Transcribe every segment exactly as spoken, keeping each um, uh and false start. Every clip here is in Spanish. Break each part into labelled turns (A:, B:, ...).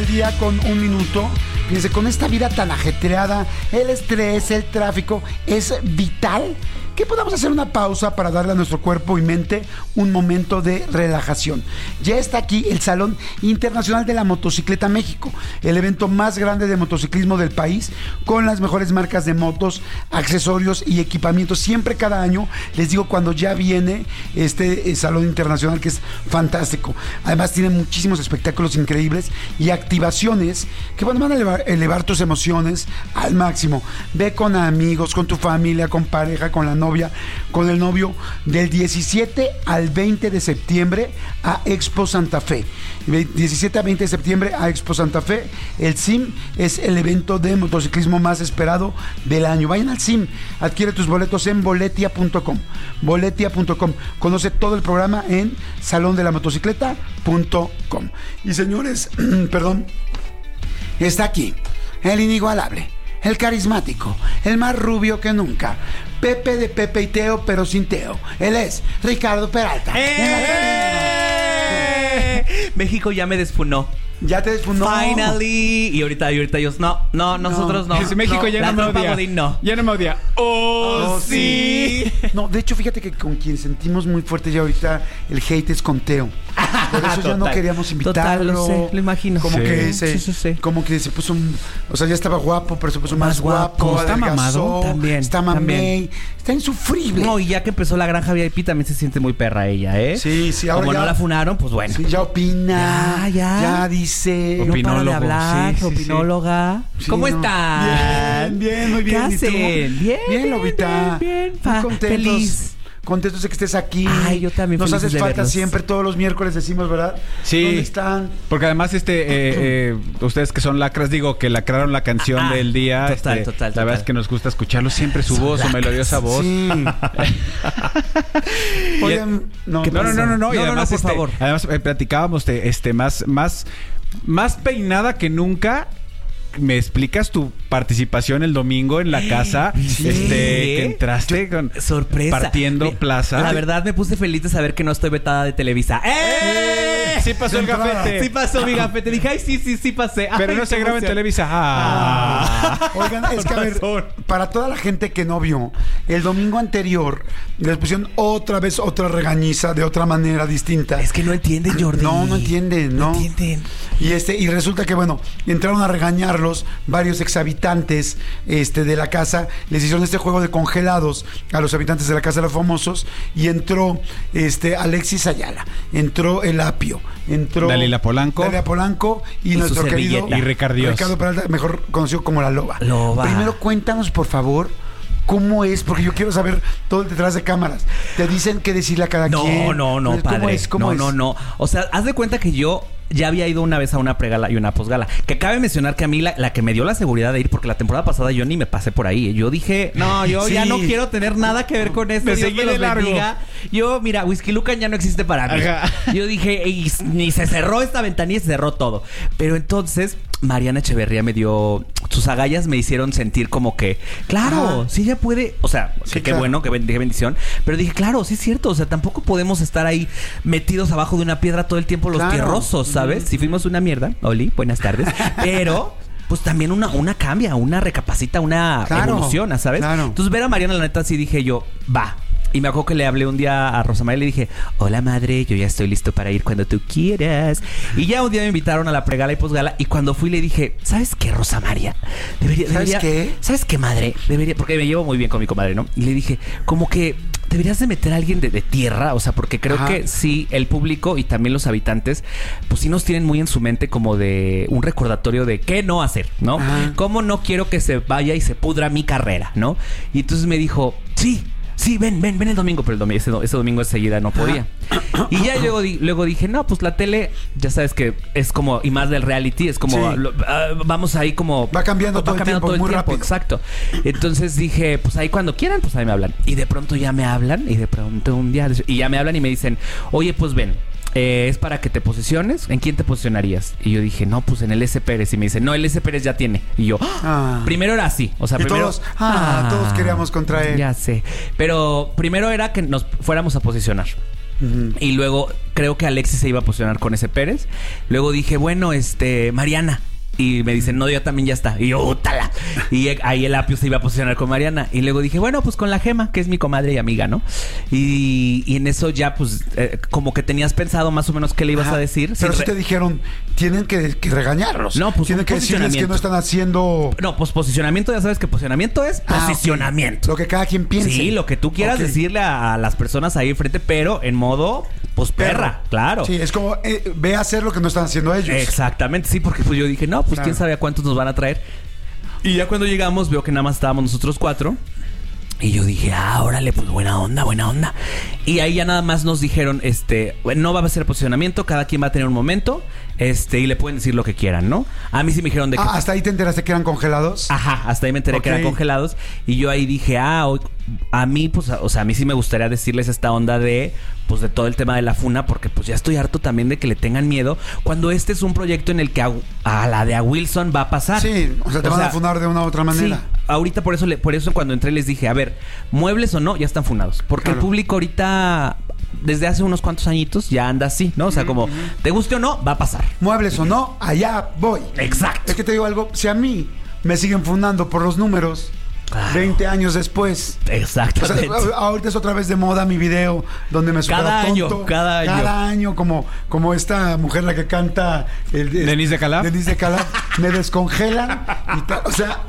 A: día con un minuto. Fíjense, con esta vida tan ajetreada, el estrés, el tráfico, es vital que podamos hacer una pausa para darle a nuestro cuerpo y mente un momento de relajación. Ya está aquí el Salón Internacional de la Motocicleta México, el evento más grande de motociclismo del país, con las mejores marcas de motos, accesorios y equipamientos. Siempre cada año, les digo, cuando ya viene este Salón Internacional, que es fantástico. Además tiene muchísimos espectáculos increíbles y activaciones que bueno, van a elevar, elevar tus emociones al máximo. Ve con amigos, con tu familia, con pareja, con la novia, con el novio, del diecisiete al veinte de septiembre a Expo Santa Fe. diecisiete a veinte de septiembre a Expo Santa Fe. El S I M es el evento de motociclismo más esperado del año. Vayan al S I M, adquiere tus boletos en boletia punto com. boletia punto com. Conoce todo el programa en salón de la motocicleta punto com. Y señores, perdón, está aquí el inigualable, el carismático, el más rubio que nunca, Pepe de Pepe y Teo, pero sin Teo. Él es Ricardo Peralta.
B: ¡Eh! México ya me despunó.
A: Ya te despunó.
B: Finally. Y ahorita, y ahorita ellos, no, no, nosotros no.
C: no. México
B: no,
C: ya no me odia.
B: Godín, no.
C: Ya no me odia. Oh,
A: oh
C: sí.
A: sí. No, de hecho, fíjate que con quien sentimos muy fuerte ya ahorita el hate es con Teo. Por eso
B: Total.
A: ya no queríamos invitarlo.
B: Total, lo sé, lo imagino.
A: Como
C: Sí.
A: que se,
B: Sí, sí, sí.
A: como que se puso un, o sea, ya estaba guapo, pero se puso más,
B: Más guapo.
A: guapo.
C: Está
A: adelgazó,
C: mamado.
B: También,
A: Está mamey.
B: también.
A: Está insufrible.
B: No, y ya que empezó la granja V I P también se siente muy perra ella, ¿eh?
A: Sí, sí, ahora
B: Como
A: ya-
B: no la funaron, pues bueno.
A: Sí, ya opina.
B: Ya, ya.
A: Ya dice.
B: No para de
C: Opinólogo,
B: hablar,
C: sí, sí,
B: opinóloga.
A: Sí,
B: ¿Cómo
A: no.
B: están?
A: Bien, bien, muy bien.
B: ¿Qué
A: ¿Y tú?
B: hacen? Bien,
A: Bien, Lobita.
B: bien, bien.
A: Muy
B: Fa-
A: contentos.
B: feliz.
A: Contentos de que estés aquí.
B: Ay, yo también
A: Nos
B: felices
A: haces
B: de
A: falta
B: verlos.
A: siempre, todos los miércoles decimos, ¿verdad?
C: Sí.
A: ¿Dónde están?
C: Porque además, este, eh, eh, ustedes que son lacras, digo, que lacraron la canción
B: Ah,
C: del día.
B: total,
C: este,
B: total,
C: La
B: total.
C: verdad es que nos gusta escucharlo siempre, su voz, su melodiosa voz.
A: Sí. Oigan, no,
B: ¿Qué
C: No, no,
B: pasó?
C: no, no, no. Y
B: No, no,
C: además,
B: no, por
C: este,
B: favor.
C: además eh, platicábamos de este más, más, más peinada que nunca. ¿Me explicas tu participación el domingo en la casa?
B: Sí.
C: Este, que entraste con
B: Sorpresa.
C: partiendo
B: Me-
C: plaza.
B: La verdad me puse feliz de saber que no estoy vetada de Televisa. ¡Eh!
C: Sí pasó el
A: De entrada.
C: gafete.
B: Sí pasó mi gafete. Dije, ay, sí, sí, sí pasé.
C: Pero
B: Ay,
C: no
B: qué
C: se graba en
B: emoción.
C: Televisa. Ah.
A: Oigan, es que a ver,
C: razón.
A: para toda la gente que no vio, el domingo anterior les pusieron otra vez otra regañiza de otra manera distinta.
B: Es que no entienden, Jordi.
A: No, no entienden, ¿no?
B: No entienden.
A: Y este, y resulta que bueno, entraron a regañarlos varios exhabitantes este, de la casa, les hicieron este juego de congelados a los habitantes de la casa de los famosos, y entró este Alexis Ayala, entró el Apio, entró
C: Dalila Polanco.
A: Dalila Polanco y,
B: Y su
A: nuestro querido
B: servilleta.
C: Y Ricardios.
A: Ricardo Peralta, mejor conocido como la Loba.
B: Loba.
A: Primero cuéntanos, por favor, ¿cómo es? Porque yo quiero saber todo el detrás de cámaras. Te dicen qué decirle a cada
B: No,
A: quien.
B: no, no,
A: ¿Cómo
B: padre.
A: es? ¿Cómo
B: no,
A: es?
B: no, no. O sea, haz de cuenta que yo ya había ido una vez a una pregala y una posgala. Que cabe mencionar que a mí la, la que me dio la seguridad de ir, porque la temporada pasada yo ni me pasé por ahí. Yo dije, no, yo
A: Sí.
B: ya no quiero tener nada que ver con esto.
C: Me
B: Dios
C: seguí
B: me los
C: de largo.
B: bendiga. Yo, mira, Whisky Lucan ya no existe para mí.
C: Ajá.
B: Yo dije, y ni se cerró esta ventanilla, se cerró todo. Pero entonces, Mariana Echeverría me dio... Sus agallas me hicieron sentir como que, claro,
A: Ajá.
B: sí ella puede... O sea,
A: Sí,
B: que qué
A: claro.
B: bueno, que ben- qué bendición. Pero dije, claro, sí es cierto. O sea, tampoco podemos estar ahí metidos abajo de una piedra todo el tiempo los
A: Claro.
B: tierrosos, ¿sabes? Si fuimos una mierda, Oli, buenas tardes. Pero... Pues también una, una cambia, una recapacita, una
A: Claro,
B: evoluciona, ¿sabes?
A: claro.
B: Entonces ver a Mariana, la neta, sí dije yo, va. Y me acuerdo que le hablé un día a Rosa María y le dije, hola madre, yo ya estoy listo para ir cuando tú quieras. Y ya un día me invitaron a la pregala y posgala. Y cuando fui le dije, ¿sabes qué, Rosa María? Debería,
A: ¿Sabes
B: debería-
A: qué?
B: ¿Sabes qué, madre? Debería, porque me llevo muy bien con mi comadre, ¿no? Y le dije, como que deberías de meter a alguien de, de tierra, o sea, porque creo
A: Ajá.
B: que sí, el público y también los habitantes, pues sí nos tienen muy en su mente como de un recordatorio de qué no hacer, ¿no?
A: Ajá.
B: Cómo no quiero que se vaya y se pudra mi carrera, ¿no? Y entonces me dijo, sí, sí, ven, ven, ven el domingo, pero el domingo, ese, do- ese domingo enseguida no podía. Y ya luego, di- luego dije, no, pues la tele, ya sabes que es como, y más del reality, es como,
A: Sí.
B: lo- ah, vamos ahí como...
A: Va cambiando todo el tiempo, muy rápido.
B: Exacto. Entonces dije, pues ahí cuando quieran, pues ahí me hablan. Y de pronto ya me hablan, y de pronto un día, y ya me hablan y me dicen, oye, pues ven, eh, es para que te posesiones. ¿En quién te posicionarías? Y yo dije, no, pues en el S. Pérez. Y me dicen, no, el S. Pérez ya tiene. Y yo,
A: Ah.
B: primero era así. O sea,
A: Y
B: primero.
A: todos, ah, todos queríamos contra él.
B: Ya sé. Pero primero era que nos fuéramos a posicionar. Uh-huh. Y luego creo que Alexis se iba a posicionar con ese Pérez. Luego dije, bueno, este, Mariana. Y me dicen, no, yo también ya está. Y yo, ¡útala! Y ahí el Apio se iba a posicionar con Mariana. Y luego dije, bueno, pues con la Gema, que es mi comadre y amiga, ¿no? Y, y en eso ya, pues, eh, como que tenías pensado más o menos qué le ibas
A: Ajá.
B: a decir.
A: Pero
B: si
A: sí
B: re-
A: te dijeron, tienen que, que regañarlos.
B: No, pues,
A: tienen
B: un
A: que decirles que
B: posicionamiento.
A: no están haciendo
B: No, pues posicionamiento, ya sabes que posicionamiento es
A: Ah,
B: posicionamiento.
A: ok. Lo que cada quien piense.
B: Sí, lo que tú quieras
A: Ok.
B: decirle a, a las personas ahí enfrente, pero en modo, pues, perra, claro.
A: Sí, es como, eh, ve a hacer lo que no están haciendo ellos.
B: Exactamente, sí, porque pues yo dije, no, pues
A: Claro.
B: quién sabe a cuántos nos van a traer. Y ya cuando llegamos veo que nada más estábamos nosotros cuatro. Y yo dije, ah, órale, pues buena onda, buena onda. Y ahí ya nada más nos dijeron, este, no va a ser posicionamiento, cada quien va a tener un momento, este, y le pueden decir lo que quieran, ¿no? A mí sí me dijeron de que...
A: Ah, ¿hasta ahí te enteraste que eran congelados?
B: Ajá, hasta ahí me enteré
A: Ok.
B: que eran congelados. Y yo ahí dije, ah, o- a mí, pues, a- o sea, a mí sí me gustaría decirles esta onda de, pues, de todo el tema de la funa, porque pues ya estoy harto también de que le tengan miedo, cuando este es un proyecto en el que a, a la de a Wilson va a pasar.
A: Sí, o sea, te
B: O
A: van
B: sea,
A: a funar de una u otra manera.
B: Sí, ahorita por eso, le, por eso cuando entré les dije, a ver, muebles o no, ya están funados. Porque
A: Claro.
B: el público ahorita, desde hace unos cuantos añitos, ya anda así, ¿no? O sea, como, te guste o no, va a pasar.
A: Muebles o no, allá voy.
B: Exacto.
A: Es que te digo algo, si a mí me siguen fundando por los números,
B: Claro.
A: veinte años después. O sea,
B: Exactamente.
A: ahorita es otra vez de moda mi video donde me supera
B: Cada año,
A: tonto.
B: cada año.
A: Cada año, como, como esta mujer la que canta el, el-
C: ¿Denise de Calaf?
A: Denise de Calaf. Me descongelan y tal. O sea,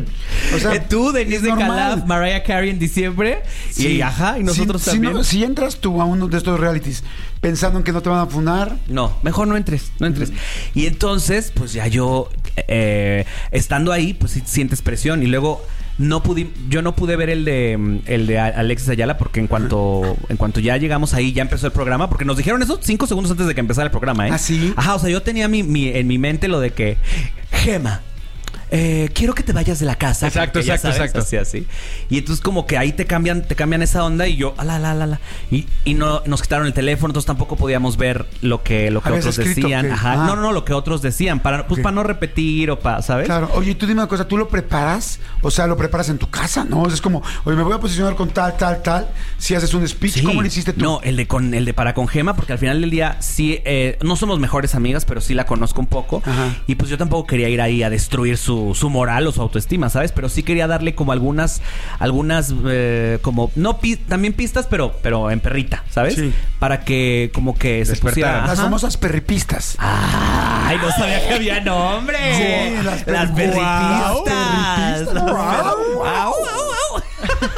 A: o sea,
B: Eh, Tú, Denise
A: es
B: de
A: normal.
B: Calaf, Mariah Carey en diciembre.
A: Sí.
B: Y ajá, y nosotros
A: si,
B: también.
A: Si, no- si entras tú a uno de estos realities pensando en que no te van a funar,
B: No, mejor no entres, no entres. Y entonces, pues ya yo, eh, estando ahí, pues sí sientes presión. Y luego no pude, yo no pude ver el de el de Alexis Ayala porque en cuanto, en cuanto ya llegamos ahí, ya empezó el programa, porque nos dijeron eso cinco segundos antes de que empezara el programa, ¿eh?
A: ¿Ah, sí?
B: Ajá, o sea, yo tenía mi, mi- en mi mente lo de que, Gema, eh, quiero que te vayas de la casa.
C: Exacto,
B: Como que ya
C: exacto,
B: sabes,
C: exacto.
B: Así, así. Y entonces como que ahí te cambian, te cambian esa onda y yo, ala, la, la, la. Y, y no, nos quitaron el teléfono, entonces tampoco podíamos ver lo que, lo que
A: ¿Habías
B: otros
A: escrito
B: decían.
A: qué?
B: Ajá.
A: Ah.
B: No, no, no, lo que otros decían. Para, pues
A: Ok.
B: para no repetir o para, ¿sabes?
A: claro. Oye, tú dime una cosa, ¿tú lo preparas? O sea, lo preparas en tu casa, ¿no? O sea, es como, oye, me voy a posicionar con tal, tal, tal. Si haces un speech,
B: Sí.
A: ¿cómo lo hiciste tú?
B: No, el de con el de para con Gema, porque al final del día sí, eh, no somos mejores amigas, pero sí la conozco un poco.
A: Ajá.
B: Y pues yo tampoco quería ir ahí a destruir su, su moral o su autoestima, ¿sabes? Pero sí quería darle como algunas, algunas, eh, como, no, pi- también pistas, pero, pero en perrita, ¿sabes?
A: Sí.
B: Para que como que se
C: Despertara.
B: pusiera.
A: Las
B: Ajá.
A: famosas perripistas.
B: Ay, no sabía que había nombre.
A: Sí, las per-
B: las
A: Guau,
B: perripistas.
A: perripistas. Guau,
B: Guau, guau, guau.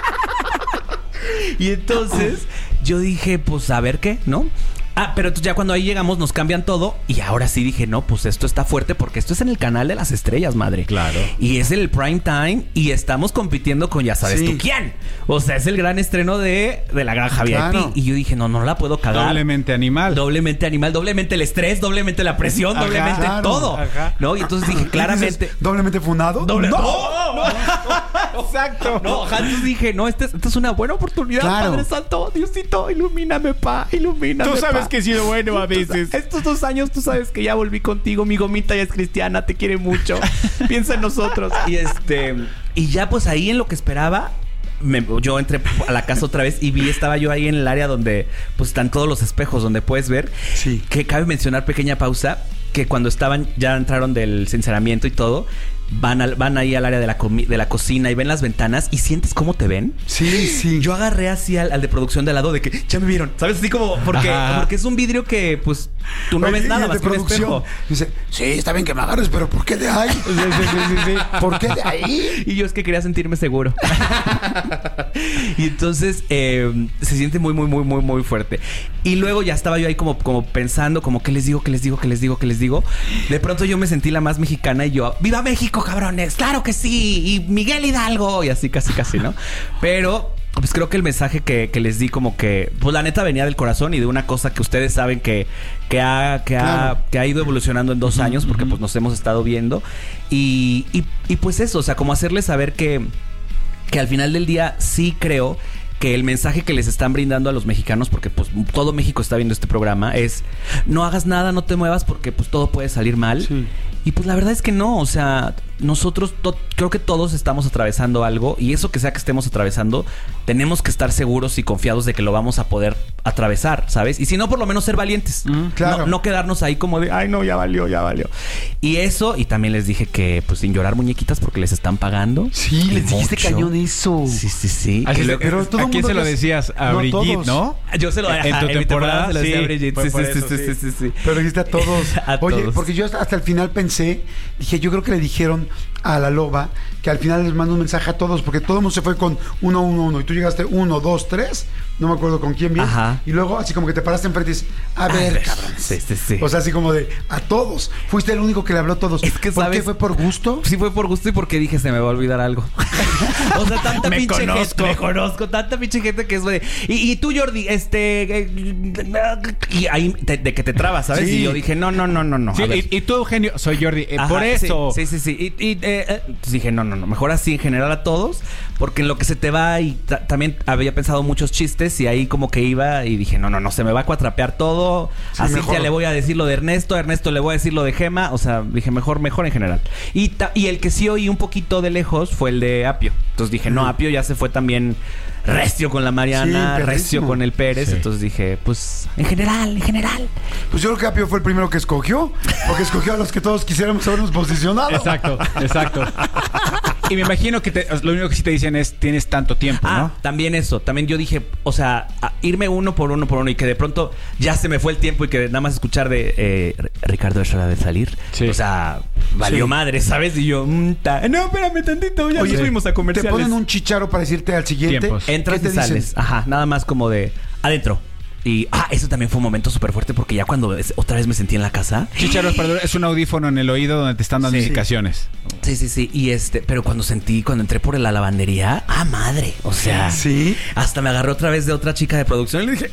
B: Y entonces yo dije, pues a ver qué, ¿no? Ah, pero entonces ya cuando ahí llegamos nos cambian todo y ahora sí dije, no, pues esto está fuerte porque esto es en el canal de las estrellas, madre.
C: Claro.
B: Y es el prime time y estamos compitiendo con ya sabes
A: Sí.
B: tú quién. O sea, es el gran estreno de, de la Granja
A: Claro.
B: V I P. Y yo dije, no, no la puedo cagar.
C: Doblemente animal.
B: Doblemente animal, doblemente el estrés, doblemente la presión,
C: Ajá,
B: doblemente
A: claro,
B: todo.
C: ajá.
B: ¿No? Y entonces dije,
A: ¿Y
B: claramente.
A: dices, ¿doblemente funado?
B: Doble-
A: ¡No!
B: ¡No! ¡No!
C: Exacto.
B: No, ajá, entonces dije, no, esta, es- esta es una buena oportunidad,
A: Claro.
B: Padre Santo. Diosito, ilumíname, pa, ilumíname.
C: Tú sabes
B: pa.
C: que he sido bueno a
B: Tú sa-
C: veces.
B: Estos dos años, tú sabes que ya volví contigo. Mi gomita ya es cristiana, te quiere mucho. Piensa en nosotros. Y este, y ya pues ahí en lo que esperaba. Me- yo entré a la casa otra vez y vi, estaba yo ahí en el área donde pues están todos los espejos donde puedes ver.
A: Sí.
B: Que cabe mencionar, pequeña pausa, que cuando estaban, ya entraron del sinceramiento y todo, van, al, van ahí al área de la, comi- de la cocina y ven las ventanas y sientes cómo te ven.
A: Sí, sí.
B: Yo agarré así al, al de producción de al lado de que ya me vieron, ¿sabes? Así como, porque,
C: Ajá.
B: porque es un vidrio que pues tú no
A: Oye,
B: ves
A: y
B: nada
A: el
B: más
A: de
B: que un
A: producción
B: espejo.
A: dice, sí, está bien que me agarres, pero ¿por qué de ahí?
C: Sí, sí, sí, sí, sí.
A: ¿Por qué de ahí?
B: Y yo es que quería sentirme seguro. Y entonces eh, se siente muy, muy, muy, muy, muy fuerte. Y luego ya estaba yo ahí como, como pensando, como, ¿qué les digo, qué les digo, qué les digo, qué les digo? De pronto yo me sentí la más mexicana y yo, ¡viva México, cabrones! ¡Claro que sí! Y Miguel Hidalgo. Y así, casi, casi, ¿no? Pero pues creo que el mensaje que, que les di como que, pues la neta venía del corazón y de una cosa que ustedes saben que, que, ha, que,
A: Claro.
B: ha, que ha ido evolucionando en dos años porque pues nos hemos estado viendo. Y, y, y pues eso, o sea, como hacerles saber que, que al final del día sí creo que el mensaje que les están brindando a los mexicanos, porque pues todo México está viendo este programa, es no hagas nada, no te muevas porque pues todo puede salir mal.
A: Sí.
B: Y pues la verdad es que no, o sea, nosotros to- creo que todos estamos atravesando algo y eso que sea que estemos atravesando, tenemos que estar seguros y confiados de que lo vamos a poder atravesar, ¿sabes? Y si no, por lo menos ser valientes.
A: Mm, claro.
B: No, no quedarnos ahí como de, ay, no, ya valió, ya valió. Y eso, y también les dije que, pues, sin llorar muñequitas porque les están pagando.
A: Sí, les dijiste
B: Mucho.
A: cañón eso.
B: Sí, sí, sí.
C: Así
B: Que
C: es,
B: luego-
A: pero todo
C: ¿A
A: el
C: quién
A: mundo
C: se lo
A: les-
C: decías? A
A: No,
C: Brigitte,
A: todos.
C: ¿no?
B: Yo se lo
C: En
B: ajá,
C: tu
B: mi
C: temporada,
B: se lo decía
C: sí,
B: a Brigitte.
C: fue
B: Sí,
C: por
B: sí,
C: eso,
B: sí,
C: sí.
B: sí, sí, sí.
A: Pero dijiste a todos.
B: A
A: Oye,
B: todos.
A: porque yo hasta, hasta el final pensé, dije, yo creo que le dijeron a la loba que al final les mandó un mensaje a todos, porque todo el mundo se fue con uno, uno, uno, y tú llegaste uno, dos, tres, no me acuerdo con quién bien,
B: Ajá.
A: y luego así como que te paraste enfrente y dices, a ver,
B: ver,
A: cabrones.
B: sí, sí, sí.
A: O sea, así como de, a todos. Fuiste el único que le habló a todos.
B: Es que,
A: ¿Por
B: ¿sabes?
A: qué fue por gusto?
B: Sí fue por gusto y porque dije se me va a olvidar algo. O sea, tanta
C: Me
B: pinche
C: conozco.
B: gente. Me conozco. Tanta pinche gente que es de... Y, y tú, Jordi, este... eh, Y ahí te- de que te trabas, ¿sabes?
A: Sí.
B: Y yo dije, no, no, no, no, no.
C: Sí,
B: a ver.
C: y, y tú, Eugenio, soy Jordi. eh,
B: Ajá,
C: por eso.
B: Sí, sí, sí. sí. Y, y, eh, eh, entonces dije, no, no, no. Mejor así en general a todos. Porque en lo que se te va y ta- también había pensado muchos chistes y ahí como que iba y dije, no, no, no. Se me va a cuatrapear todo.
A: Sí,
B: a
A: mejor.
B: Cintia le voy a decir lo de Ernesto. A Ernesto le voy a decir lo de Gema. O sea, dije, mejor, mejor en general. Y, ta- y el que sí oí un poquito de lejos fue el de Apio. Entonces dije, no, Apio ya se fue también recio con la Mariana,
A: Sí,
B: recio
A: perrísimo.
B: con el Pérez.
C: Sí.
B: Entonces dije, pues, en general, en general.
A: Pues yo creo que Apio fue el primero que escogió, porque escogió a los que todos quisiéramos habernos posicionado.
C: Exacto, exacto. Y me imagino que te- lo único que sí te dicen es tienes tanto tiempo,
B: Ah,
C: ¿no?
B: también eso. También yo dije, o sea, a- irme uno por uno por uno y que de pronto ya se me fue el tiempo y que nada más escuchar de eh, R- Ricardo es hora de salir.
C: Sí.
B: O sea, valió
A: Sí.
B: madre, ¿sabes? Y yo, mm, ta- no, espérame tantito, ya
A: Oye,
B: nos fuimos a
A: te
B: comerciales.
A: ponen un chicharo para decirte al siguiente.
C: Tiempos.
B: Entras
A: ¿Qué
B: y
A: te dicen?
B: sales. Ajá, nada más como de adentro. Y, ah, eso también fue un momento súper fuerte porque ya cuando es- otra vez me sentí en la casa.
C: Chicharos para es un audífono en el oído donde te están dando
B: Sí.
C: indicaciones.
B: Sí, sí, sí. Y este, pero cuando sentí, cuando entré por la lavandería, ah, madre. O sea,
A: Sí.
B: hasta me agarré otra vez de otra chica de producción y le dije.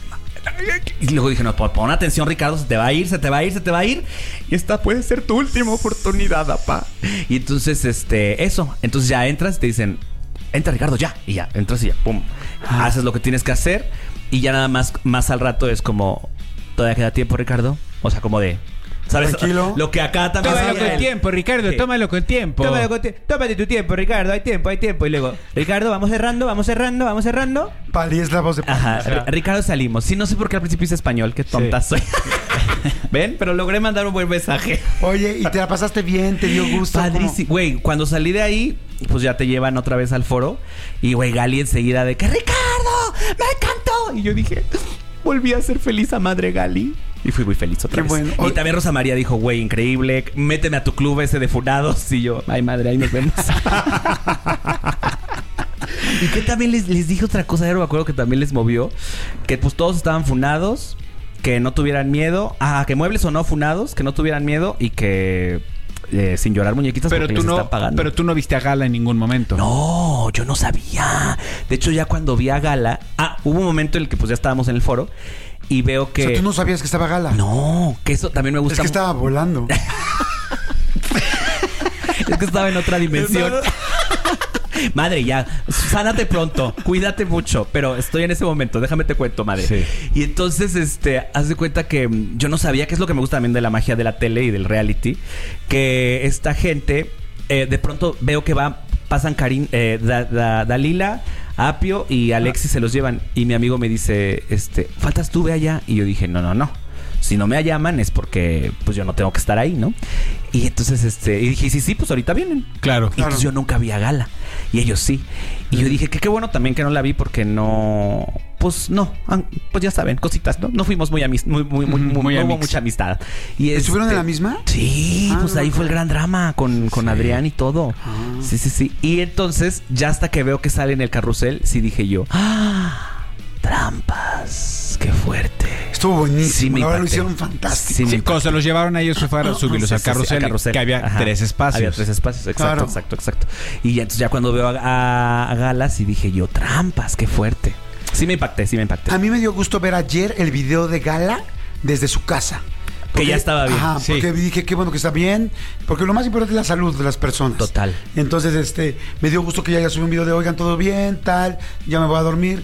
B: Y luego dije, no, pon, pon atención, Ricardo, se te va a ir, se te va a ir, se te va a ir. Y esta puede ser tu última oportunidad, papá. Y entonces, este, eso. Entonces ya entras y te dicen, entra, Ricardo, ya. Y ya, entras y ya, pum. Haces lo que tienes que hacer. Y ya nada más, más al rato es como, ¿todavía queda tiempo, Ricardo? O sea, como de, ¿sabes?
A: Tranquilo.
B: Lo que acá también.
C: Tómalo
B: hacía
C: con
B: él.
C: tiempo, Ricardo,
B: Sí.
C: tómalo con tiempo.
B: Tómalo con tie- Tómate tu tiempo, Ricardo. Hay tiempo, hay tiempo. Y luego, Ricardo, vamos cerrando, vamos cerrando, vamos cerrando.
A: Pali es la voz de Pali.
B: Ajá,
C: O sea-
B: Ri- Ricardo salimos. Sí, no sé por qué al principio hice español. Qué tonta soy. ¿Ven? Pero logré mandar un buen mensaje.
A: Oye, ¿y te la pasaste bien? ¿Te dio gusto?
B: Padrísimo. Güey, cuando salí de ahí, pues ya te llevan otra vez al foro. Y, güey, Gali enseguida de que, ¡Ricardo! ¡Me encantó! Y yo dije, volví a ser feliz a madre Gali. Y fui muy feliz otra
A: Qué
B: vez.
A: bueno.
B: Y
A: Oye-
B: también Rosa María dijo, güey, increíble. Méteme a tu club ese de funados. Y yo, ay, madre, ahí nos vemos. Y que también les, les dije otra cosa, ya no me acuerdo que también les movió. Que pues todos estaban funados, que no tuvieran miedo. Ah, que muebles o no funados, que no tuvieran miedo y que eh, sin llorar muñequitas
C: Pero
B: porque
C: tú
B: les
C: no,
B: están pagando.
C: pero tú no viste a Gala en ningún momento.
B: No, yo no sabía. De hecho, ya cuando vi a Gala... Ah, hubo un momento en el que pues ya estábamos en el foro y veo que...
A: O sea, tú no sabías que estaba Gala.
B: No, que eso también me gusta.
A: Es que estaba volando.
B: Es que estaba en otra dimensión. Madre, ya, sánate pronto, cuídate mucho, pero estoy en ese momento, déjame te cuento, madre.
C: Sí.
B: Y entonces, este, haz de cuenta que mm, yo no sabía, que es lo que me gusta también de la magia de la tele y del reality, que esta gente, eh, de pronto veo que va, pasan Karin, eh, Da- Da- Dalila, Apio y Alexis se los llevan. Y mi amigo me dice, este, faltas tú, ve allá. Y yo dije, no, no, no. Si no me llaman es porque pues yo no tengo que estar ahí, ¿no? Y entonces este y dije, sí, sí, pues ahorita vienen.
C: Claro.
B: Y entonces yo nunca vi a Gala. Y ellos sí. Y yo dije que qué bueno también que no la vi porque no... Pues no. ah, Pues ya saben, cositas, ¿no? No fuimos muy amist muy, muy, muy,
C: Muy
B: muy, no hubo
C: amix.
B: mucha amistad. Y
A: ¿Estuvieron
B: este-
A: en la misma?
B: Sí,
A: Ah,
B: pues
A: no,
B: ahí fue el
A: no.
B: gran drama con, con
C: Sí.
B: Adrián y todo.
A: Ah.
B: Sí, sí, sí. Y entonces, ya hasta que veo que sale en el carrusel, sí dije yo, ¡ah! Trampas. Qué fuerte.
A: Estuvo buenísimo.
B: Sí, me
A: Ahora lo
B: impacté.
A: hicieron fantástico.
B: Sí, me
C: Sí, cuando se los llevaron a ellos fue para subirlos
B: Sí,
C: al
B: sí, sí,
C: carrusel,
B: al carrusel.
C: que había
B: Ajá.
C: tres espacios.
B: Había tres espacios, exacto,
A: Claro.
B: exacto, exacto. Y ya, entonces ya cuando veo a, a, a Galas y dije yo, trampas, qué fuerte. Sí me impacté, sí me impacté.
A: A mí me dio gusto ver ayer el video de Gala desde su casa.
B: Que ya estaba bien.
A: Ajá,
C: Sí.
A: porque dije qué bueno que está bien. Porque lo más importante es la salud de las personas.
B: Total.
A: Entonces, este, me dio gusto que ya haya subido un video de oigan, todo bien, tal, ya me voy a dormir.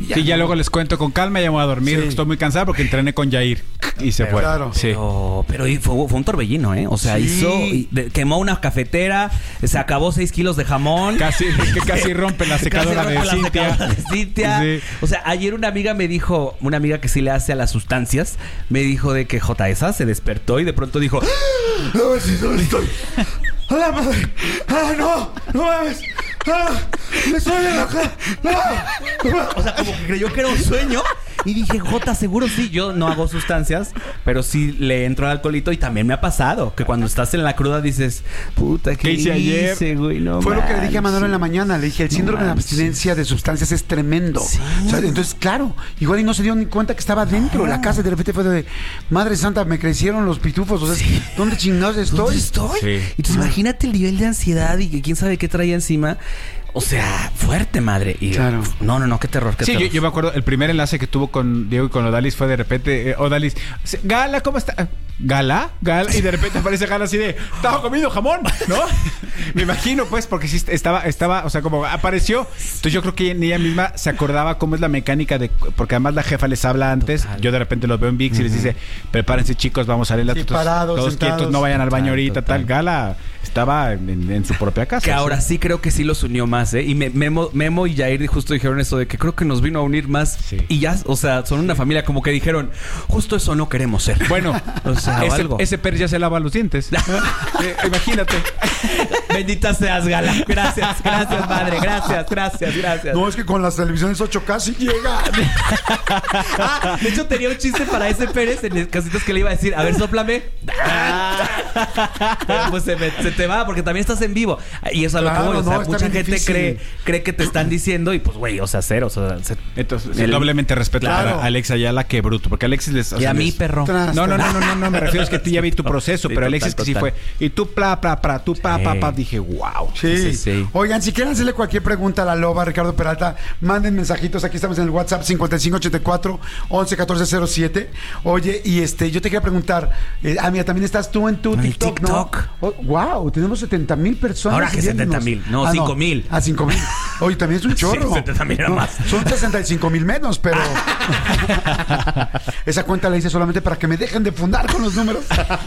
A: Ya,
C: Sí, ya
A: no.
C: luego les cuento con calma, ya me voy a dormir.
A: Sí.
C: Estoy muy cansado porque entrené con Yair. Y se
B: Pero,
C: fue.
A: claro.
C: Sí.
B: Pero, pero y fue, fue un torbellino, ¿eh? O sea,
A: Sí.
B: hizo... y de- quemó una cafetera, se acabó seis kilos de jamón.
C: Casi, que casi rompe la secadora
B: Casi
C: de
B: rompe la
C: Cintia.
B: secadora de Cintia.
C: Sí.
B: O sea, ayer una amiga me dijo, una amiga que sí le hace a las sustancias, me dijo de que J esa se despertó y de pronto dijo,
A: No, sí, ¿dónde estoy? ¡A la madre! ¡Ah, no! ¡No mames! ¡Ah! ¡Me estoy en la cara! ¡No!
B: o sea, como que creyó que era un sueño. Y dije, Jota, seguro sí. Yo no hago sustancias, pero sí le entro al alcoholito y también me ha pasado que cuando estás en la cruda dices, puta, ¿qué,
C: ¿Qué hice ayer?
B: hice, güey? No
A: Fue lo que le dije a Manolo
B: manches.
A: en la mañana. Le dije, el
B: No
A: síndrome de
B: manches.
A: abstinencia de sustancias es tremendo.
B: Sí.
A: O sea, entonces, claro, igual y no se dio ni cuenta que estaba dentro de la casa y de repente fue de, Madre Santa, me crecieron los pitufos. O sea, ¿dónde chingados estoy?
B: ¿Dónde estoy?
C: Sí.
B: Entonces imagínate el nivel de ansiedad y que quién sabe qué traía encima. O sea, fuerte, madre. Y,
A: Claro.
B: No, no, no, qué terror, qué
C: Sí, yo,
B: terror.
C: yo me acuerdo, el primer enlace que tuvo con Diego y con Odalis fue de repente, eh, Odalis, Gala, ¿cómo está? ¿Gala? ¿Gala? Y de repente aparece Gala así de, estaba comiendo jamón, ¿no? Me imagino, pues, porque sí estaba, estaba, o sea, como apareció. Entonces yo creo que ni ella misma se acordaba cómo es la mecánica de, porque además la jefa les habla antes.
B: Total.
C: Yo de repente los veo en VIX y les dice, prepárense chicos, vamos a leer la
A: Sí, parados,
C: todos
A: sentados.
C: quietos, no vayan al baño
B: Total,
C: ahorita,
B: total.
C: tal. Gala estaba en, en su propia casa.
B: Que
C: ¿sí?
B: ahora sí creo que sí los unió más, ¿eh? Y me- Memo, Memo y Jair justo dijeron eso de que creo que nos vino a unir más.
C: Sí.
B: Y ya, o sea, son una familia como que dijeron, justo eso no queremos ser.
C: Bueno,
B: O sea, o
C: ese,
B: algo.
C: ese per ya se lava los dientes. Eh, imagínate.
B: Bendita seas, Gala. Gracias, gracias, madre. Gracias, gracias, gracias.
A: No, es que con las televisiones ocho K sí llega.
B: Ah, de hecho tenía un chiste para ese Pérez en el casitos que le iba a decir, a ver, sóplame. Pero pues se, me- se te va porque también estás en vivo. Y eso es a lo que
A: Claro,
B: voy. O sea,
A: no, está
B: mucha
A: bien
B: gente
A: difícil.
B: cree, cree que te están diciendo y pues, güey, o sea, cero. O sea, se-
C: Entonces,
B: El-
C: doblemente respetar
A: Claro.
C: a Alex Ayala que bruto. Porque Alexis les... o
B: y
C: sea,
B: a mí,
C: les-
B: perro.
A: Tras-
C: No, no, no, no, no, no, me refiero es que tú ya vi tu proceso,
B: Sí,
C: pero
B: total,
C: Alexis que sí
B: total.
C: fue. Y tú, pla, pla, pla, tú, pa, pa, pa, dije, wow.
A: Sí.
B: Sí, sí.
A: Oigan, si quieren hacerle cualquier pregunta a la loba, Ricardo Peralta, manden mensajitos. Aquí estamos en el WhatsApp cincuenta y cinco ochenta y cuatro once catorce cero siete. Oye, y este, yo te quería preguntar, eh, ah, mira, también estás tú en tu
B: En el
A: TikTok,
B: TikTok.
A: ¿no? Oh, wow, tenemos setenta mil personas.
B: Ahora que
A: siguiéndonos.
B: setenta mil, no, cinco mil.
A: Ah, cinco mil. Oye, también es un chorro.
B: Sí, setenta mil era
A: No,
B: más.
A: Son sesenta y cinco mil menos, pero esa cuenta la hice solamente para que me dejen de fundar con los números.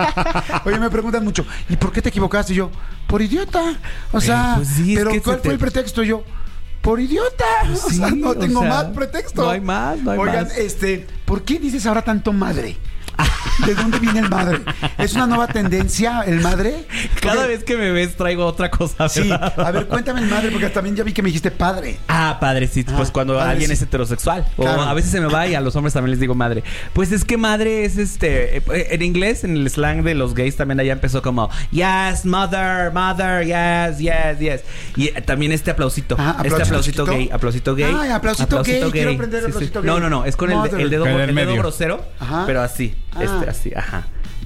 A: Oye, me preguntan mucho, ¿y por qué te equivocaste? Y yo, por idiota. O sea,
B: pues sí, es
A: pero
B: que
A: ¿cuál
B: se
A: fue
B: te-
A: el pretexto? Y yo, por idiota. O
B: Sí,
A: sea, no
B: o
A: tengo
B: sea,
A: más pretexto.
B: no hay más, no hay
A: Oigan,
B: más.
A: este, ¿por qué dices ahora tanto madre? ¿De dónde viene el madre? ¿Es una nueva tendencia el madre?
B: Cada
A: Porque-
B: vez que me ves traigo otra cosa,
A: Sí,
B: ¿verdad?
A: a ver, cuéntame el madre, porque también ya vi que me dijiste padre.
B: Ah, padre, sí, pues
A: Ah,
B: cuando
A: padre,
B: alguien
A: sí.
B: es heterosexual.
A: Claro.
B: O a veces se me va y a los hombres también les digo madre. Pues es que madre es este. eh, En inglés, en el slang de los gays también allá empezó como yes, mother, mother, yes, yes, yes. Y eh, también este aplausito.
A: Ah,
B: este
A: aplausito
B: aplausito
A: chiquito.
B: gay, aplausito gay.
A: Ay, aplausito gay, quiero aprender
B: Sí, sí.
A: aplausito
B: No,
A: gay.
B: no, no, es con el,
A: Mother.
B: el dedo,
C: Con el
B: el dedo
C: medio.
B: grosero,
A: Ajá.
B: pero así.
A: Ah.
B: Este, así, ajá.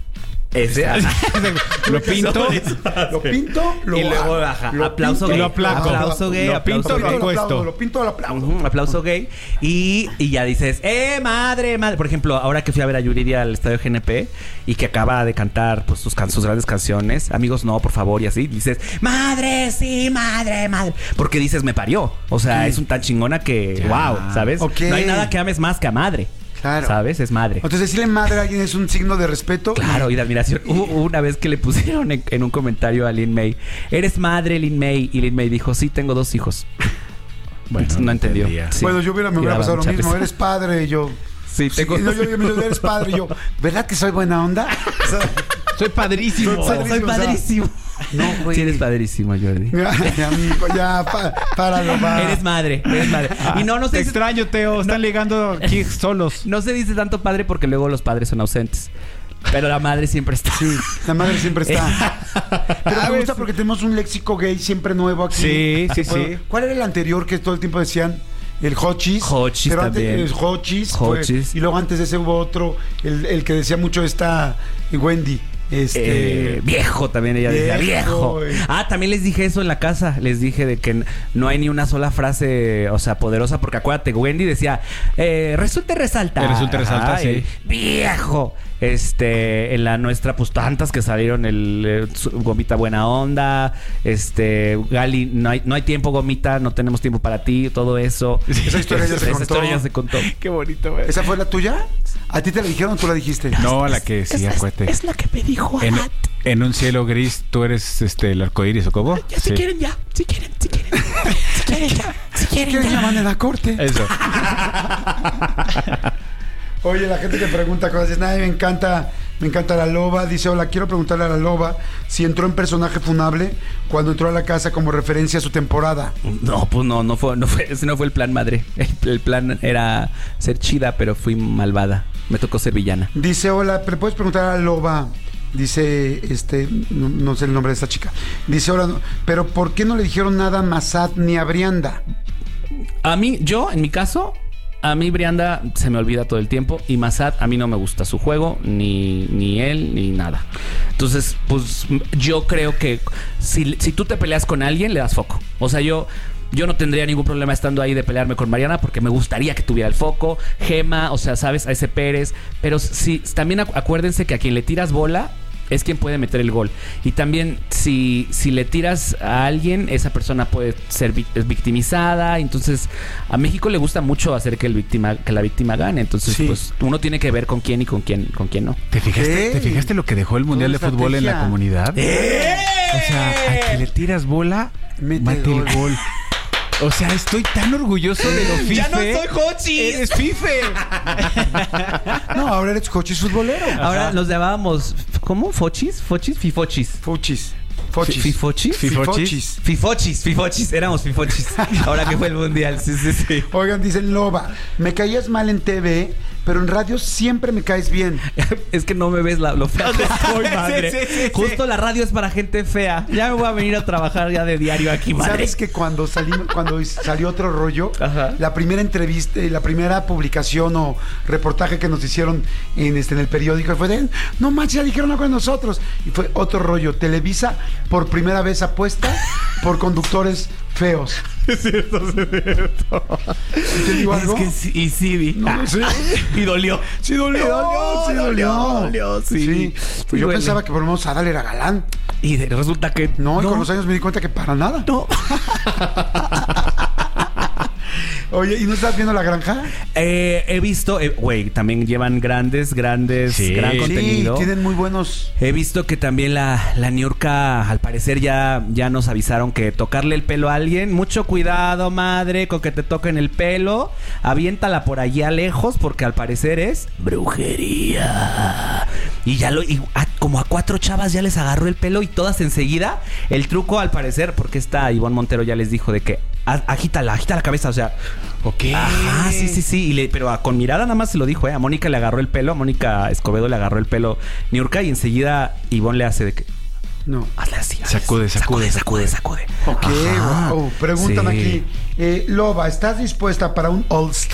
B: Ese, ajá.
C: Lo pinto.
A: Lo pinto, lo
B: Y luego, ajá, aplauso
A: pinto,
B: gay.
C: Lo aplaco.
B: Aplauso gay,
C: Lo
B: aplauso
C: pinto,
B: gay.
C: lo acuesto.
A: Lo pinto, lo aplaudo.
B: Ujú, aplauso gay. Y, y ya dices, ¡eh, madre, madre! Por ejemplo, ahora que fui a ver a Yuridia al estadio G N P y que acaba de cantar pues sus, can sus grandes canciones, amigos, no, por favor, y así, dices, ¡madre, sí, madre, madre! Porque dices, me parió. O sea,
A: Sí.
B: es un tan chingona que,
C: Ya.
B: wow, ¿sabes?
A: Ok.
B: No hay nada que ames más que a madre.
A: Claro.
B: ¿Sabes? Es madre.
A: Entonces, decirle madre a alguien es un signo de respeto.
B: Claro, y de admiración. Hubo una vez que le pusieron en, en un comentario a Lin May, ¿eres madre, Lin May? Y Lin May dijo, sí, tengo dos hijos.
C: Bueno,
B: no,
C: no
B: entendió.
C: entendía.
B: Sí.
A: Bueno, yo hubiera, me
B: Y
A: hubiera
B: daba
A: pasado lo
B: mucha
A: mismo.
B: risa.
A: Eres padre, y yo.
B: Sí, tengo
A: no, yo, yo, yo, eres padre, y yo. ¿Verdad que soy buena onda? O sea,
C: Soy padrísimo.
A: Soy
B: Soy,
A: padrísimo,
B: soy
A: o sea,
B: padrísimo.
A: no, güey.
B: Sí, eres padrísimo, Jordi.
A: ya, ya, amigo, ya, pa, páralo, va.
B: Eres madre, eres madre. Y no, no
C: Te
B: se dice,
C: extraño, Teo. Están ligando aquí solos.
B: no se dice tanto padre porque luego los padres son ausentes. Pero la madre siempre está.
A: Sí, la madre siempre está. Pero
C: A
A: me
C: ver,
A: gusta
C: sí.
A: porque tenemos un léxico gay siempre nuevo aquí.
C: Sí, sí,
A: Bueno,
C: sí.
A: ¿cuál era el anterior que todo el tiempo decían? El Hochis.
B: Hochis
A: Pero
B: también.
A: antes el Hochis. fue-
B: Hochis.
A: y luego antes de ese hubo otro, el, el que decía mucho esta Wendy. Este.
B: Eh, viejo también ella decía
A: Viejo,
B: viejo.
A: güey.
B: Ah, también les dije eso en la casa. Les dije de que n- no hay ni una sola frase, o sea, poderosa. Porque acuérdate, Wendy decía, eh, resulta y resalta.
C: Eh, resulta y resalta,
B: Ajá,
C: sí.
B: y, Viejo. Este, en la nuestra, pues tantas que salieron, el, el Gomita Buena Onda, este, Gali, no hay, no hay tiempo, Gomita, no tenemos tiempo para ti, todo eso.
A: Esa historia ya se
B: Esa
A: contó.
B: historia ya se contó.
C: Qué bonito, güey.
A: ¿Esa fue la tuya? ¿A ti te la dijeron o tú la dijiste?
C: No, la que sí, acuérdate.
B: Es la que me dijo
C: En,
B: Arat.
C: en un cielo gris, ¿tú eres este el arcoíris o cómo?
B: Ya, si
C: Sí.
B: quieren, ya. Si quieren, si quieren. Si quieren, ya. Si quieren,
A: ¿Quieres
B: ya.
A: llamar en la corte?
C: Eso.
A: Oye, la gente que pregunta cosas, dice, "Ay, me encanta, me encanta la loba". Dice, hola, quiero preguntarle a la loba si entró en personaje funable cuando entró a la casa como referencia a su temporada.
B: No, pues no, no fue, no fue, ese no fue el plan, madre. El, el plan era ser chida, pero fui malvada. Me tocó ser villana.
A: Dice, hola, ¿le puedes preguntar a la loba? Dice, este, no, no sé el nombre de esta chica. Dice, hola, no, pero ¿por qué no le dijeron nada a Massad ni a Brianda?
B: A mí, yo, en mi caso, a mí Brianda se me olvida todo el tiempo. Y Massad, a mí no me gusta su juego, ni, ni él, ni nada. Entonces, pues yo creo que si, si tú te peleas con alguien, le das foco. O sea, yo... Yo no tendría ningún problema estando ahí de pelearme con Mariana porque me gustaría que tuviera el foco. Gema, o sea, ¿sabes? A ese Pérez. Pero si también acu- acuérdense que a quien le tiras bola es quien puede meter el gol. Y también si, si le tiras a alguien, esa persona puede ser vi- victimizada. Entonces, a México le gusta mucho hacer que, el víctima, que la víctima gane. Entonces,
A: Sí.
B: pues uno tiene que ver con quién y con quién, con quién no.
C: ¿Te fijaste,
A: Ok.
C: ¿Te fijaste lo que dejó el Mundial de
A: Toda
C: Fútbol en la
A: estrategia.
C: comunidad?
B: ¡Eh!
C: O sea, a que le tiras bola,
A: Mete
C: mate
A: gol.
C: el gol. O sea, estoy tan orgulloso de lo fife.
B: ¡Ya no soy Hochis!
C: ¡Eres fife!
A: No, ahora eres cochis futbolero.
B: Ahora nos llamábamos... ¿Cómo? ¿Fochis? ¿Fochis? Fifochis.
A: Fuchis. Fochis.
B: ¿Fifochis?
C: Fifochis.
B: Fifochis, fifochis, éramos fifochis. Ahora que fue el mundial, sí, sí, sí.
A: Oigan, dicen Loba, me caías mal en T V, pero en radio siempre me caes bien.
B: Es que no me ves la, lo feo que estoy, madre.
C: Sí, sí, sí,
B: Justo
C: sí.
B: la radio es para gente fea. Ya me voy a venir a trabajar ya de diario aquí, madre.
A: ¿Sabes que cuando salimos, cuando salió Otro Rollo,
B: Ajá.
A: la primera entrevista, la primera publicación o reportaje que nos hicieron en este en el periódico fue de, no manches, ya dijeron algo de nosotros. Y fue Otro Rollo, Televisa por primera vez apuesta por conductores feos.
C: Es cierto, es cierto.
A: ¿Y te digo algo?
B: Es que sí, y sí, vi.
A: No, sí.
B: Y dolió.
A: Sí dolió,
B: Y dolió,
A: sí dolió.
B: dolió, sí.
A: Sí. Pues yo
B: duele.
A: pensaba que por lo menos Adal era galán.
B: Y de- resulta que
A: No, y con los años me di cuenta que para nada.
B: No.
A: Oye, ¿y no estás viendo La Granja?
B: Eh, he visto, eh, güey, también llevan grandes, grandes,
C: Sí.
B: gran
C: Sí,
B: contenido.
A: Sí, tienen muy buenos.
B: He visto que también la, la Niurka, al parecer, ya, ya nos avisaron que tocarle el pelo a alguien. Mucho cuidado, madre, con que te toquen el pelo. Aviéntala por allá lejos, porque al parecer es brujería. Y ya lo, y a- como a cuatro chavas ya les agarró el pelo y todas enseguida. El truco, al parecer, porque esta Ivonne Montero ya les dijo de que a- agítala, agita la cabeza, o sea.
C: Ok.
B: Ajá, sí, sí, sí. Y le, pero a- con mirada nada más se lo dijo, ¿eh? A Mónica le agarró el pelo, a Mónica Escobedo le agarró el pelo Niurka y enseguida Ivonne le hace de que.
A: No.
B: Hazle así. hazle
C: Sacude,
B: así.
C: sacude,
B: sacude, sacude.
A: Ok,
B: Ajá.
A: wow. Preguntan
B: Sí.
A: aquí. Eh, Loba, ¿estás dispuesta para un All Star?